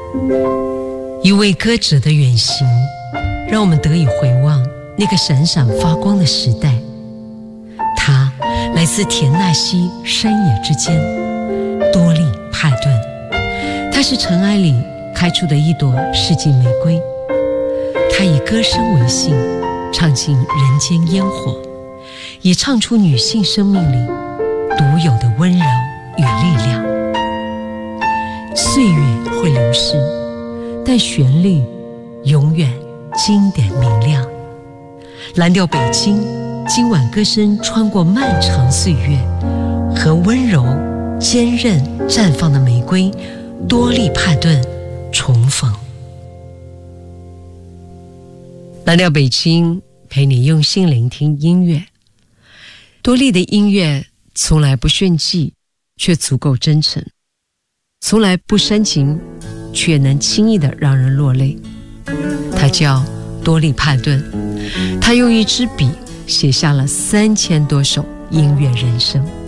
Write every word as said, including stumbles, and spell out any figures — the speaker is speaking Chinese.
一位歌者的远行，让我们得以回望那个闪闪发光的时代。他来自田纳西山野之间，多利派顿。他是尘埃里开出的一朵世纪玫瑰。他以歌声为信，唱尽人间烟火，也唱出女性生命里独有的温柔与力量。岁月会流逝，但旋律永远经典明亮。蓝调北京，今晚歌声穿过漫长岁月，和温柔坚韧绽放的玫瑰多利帕顿重逢。蓝调北京陪你用心聆听音乐。多利的音乐从来不炫技，却足够真诚；从来不煽情，却能轻易地让人落泪。他叫多利帕顿，他用一支笔写下了三千多首音乐人生。